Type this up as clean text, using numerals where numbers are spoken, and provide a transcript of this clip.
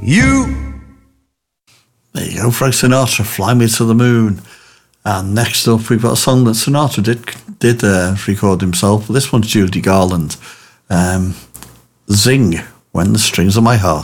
you. There you go, Frank Sinatra, Fly Me to the Moon. And next up, we've got a song that Sinatra did record himself, but this one's Judy Garland. Zing, When the Strings of My Heart.